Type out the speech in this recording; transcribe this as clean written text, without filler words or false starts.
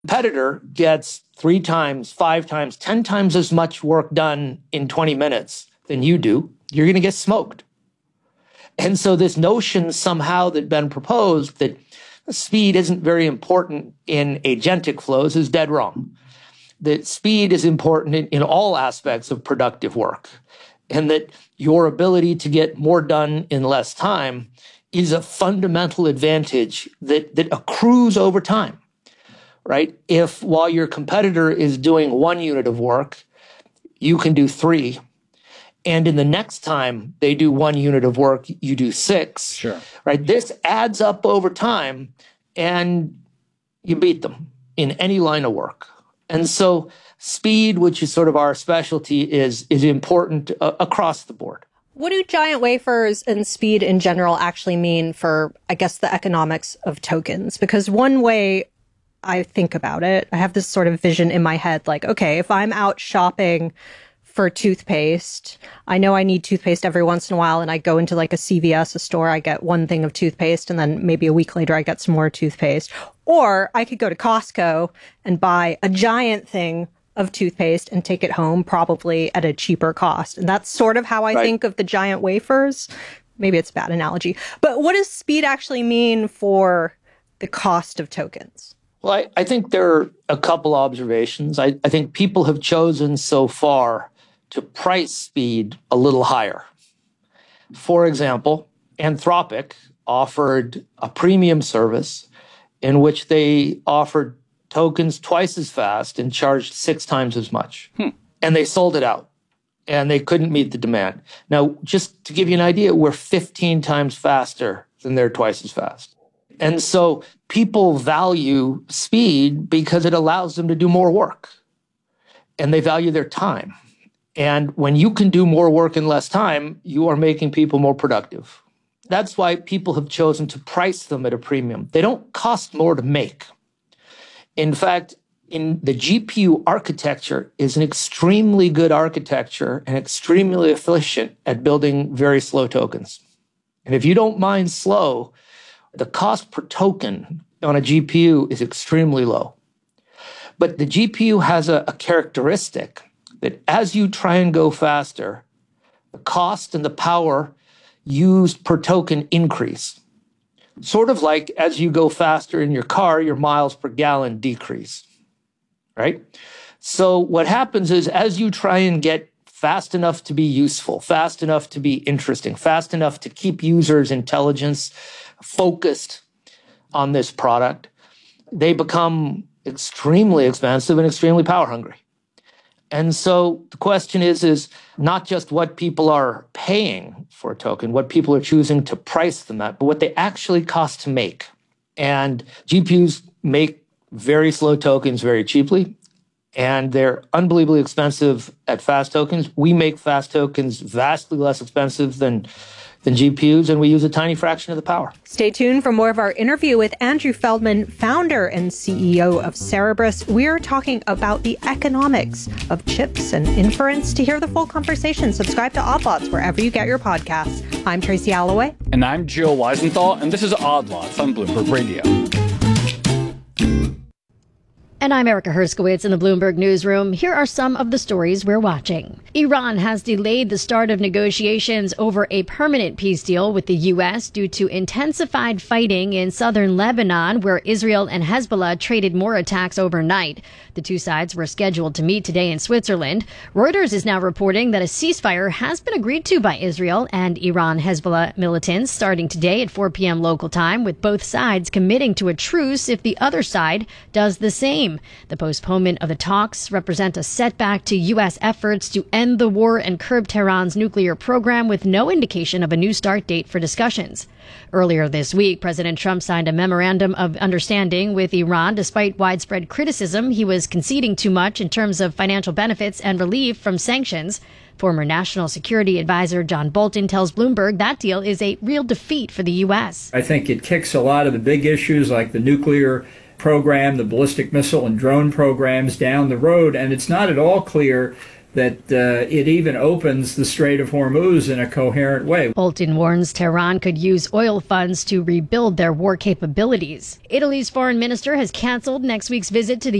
Competitor gets 3 times, 5 times, 10 times as much work done in 20 minutes than you do, you're going to get smoked. And so this notion somehow that been proposed that speed isn't very important in agentic flows is dead wrong. That speed is important in all aspects of productive work, and that your ability to get more done in less time is a fundamental advantage that accrues over time, right? If while your competitor is doing 1 unit of work, you can do 3, and in the next time they do 1 unit of work, you do 6, sure, right? This adds up over time, and you beat them in any line of work. And so speed, which is sort of our specialty, is important across the board. What do giant wafers and speed in general actually mean for, I guess, the economics of tokens? Because one way I think about it, I have this sort of vision in my head, like, okay, if I'm out shopping for toothpaste, I know I need toothpaste every once in a while, and I go into like a CVS, a store, I get 1 thing of toothpaste, and then maybe a week later I get some more toothpaste. Or I could go to Costco and buy a giant thing of toothpaste and take it home, probably at a cheaper cost. And that's sort of how I think of the giant wafers. Maybe it's a bad analogy. But what does speed actually mean for the cost of tokens? Well, I think there are a couple observations. I think people have chosen so far to price speed a little higher. For example, Anthropic offered a premium service in which they offered tokens twice as fast and charged 6 times as much. And they sold it out, and they couldn't meet the demand. Now, just to give you an idea, we're 15 times faster than they're twice as fast. And so people value speed because it allows them to do more work, and they value their time. And when you can do more work in less time, you are making people more productive. That's why people have chosen to price them at a premium. They don't cost more to make. In fact, in the GPU architecture is an extremely good architecture and extremely efficient at building very slow tokens. And if you don't mind slow, the cost per token on a GPU is extremely low. But the GPU has a characteristic that as you try and go faster, the cost and the power used per token increase. Sort of like as you go faster in your car, your miles per gallon decrease, right? So what happens is as you try and get fast enough to be useful, fast enough to be interesting, fast enough to keep users' intelligence focused on this product, they become extremely expensive and extremely power hungry. And so the question is not just what people are paying for a token, what people are choosing to price them at, but what they actually cost to make. And GPUs make very slow tokens very cheaply, and they're unbelievably expensive at fast tokens. We make fast tokens vastly less expensive than GPUs, and we use a tiny fraction of the power. Stay tuned for more of our interview with Andrew Feldman, founder and CEO of Cerebras. We're talking about the economics of chips and inference. To hear the full conversation, subscribe to Odd Lots wherever you get your podcasts. I'm Tracy Alloway. And I'm Jill Weisenthal, and this is Odd Lots on Bloomberg Radio. And I'm Erica Herskowitz in the Bloomberg Newsroom. Here are some of the stories we're watching. Iran has delayed the start of negotiations over a permanent peace deal with the U.S. due to intensified fighting in southern Lebanon, where Israel and Hezbollah traded more attacks overnight. The two sides were scheduled to meet today in Switzerland. Reuters is now reporting that a ceasefire has been agreed to by Israel and Iran-Hezbollah militants starting today at 4 p.m. local time, with both sides committing to a truce if the other side does the same. The postponement of the talks represent a setback to U.S. efforts to end the war and curb Tehran's nuclear program, with no indication of a new start date for discussions. Earlier this week, President Trump signed a memorandum of understanding with Iran despite widespread criticism he was conceding too much in terms of financial benefits and relief from sanctions. Former National Security Advisor John Bolton tells Bloomberg that deal is a real defeat for the U.S. I think it kicks a lot of the big issues like the nuclear program, the ballistic missile and drone programs down the road, and it's not at all clear that it even opens the Strait of Hormuz in a coherent way. Bolton warns Tehran could use oil funds to rebuild their war capabilities. Italy's foreign minister has canceled next week's visit to the